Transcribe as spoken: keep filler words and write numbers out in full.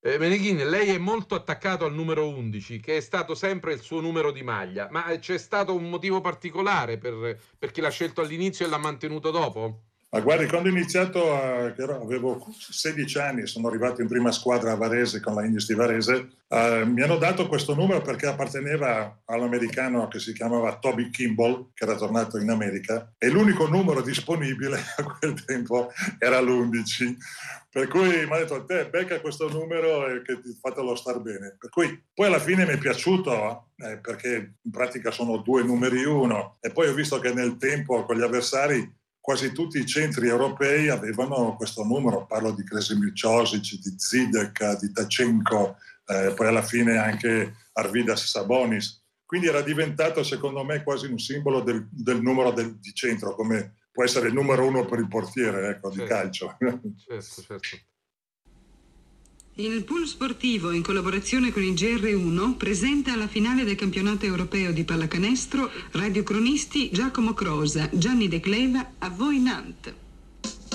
Eh, Meneghin, lei è molto attaccato al numero undici, che è stato sempre il suo numero di maglia, ma eh, c'è stato un motivo particolare per, perché l'ha scelto all'inizio e l'ha mantenuto dopo? Ma guardi, quando ho iniziato, a, che ero- avevo sedici anni, sono arrivato in prima squadra a Varese con la Indies di Varese, eh, mi hanno dato questo numero perché apparteneva all'americano che si chiamava Toby Kimball, che era tornato in America, e l'unico numero disponibile a quel tempo era l'undici. Per cui mi ha detto, te becca questo numero e che ti fatelo star bene. Per cui poi alla fine mi è piaciuto, eh, perché in pratica sono due numeri uno, e poi ho visto che nel tempo con gli avversari quasi tutti i centri europei avevano questo numero, parlo di Kresimir Čosić, di Zidek, di Tachenko, eh, poi alla fine anche Arvidas Sabonis. Quindi era diventato secondo me quasi un simbolo del, del numero del, di centro, come può essere il numero uno per il portiere, ecco, di Certo, calcio. certo, certo. Il pool sportivo, in collaborazione con il G R uno, presenta la finale del campionato europeo di pallacanestro radiocronisti Giacomo Crosa, Gianni De Cleva, a voi Nantes.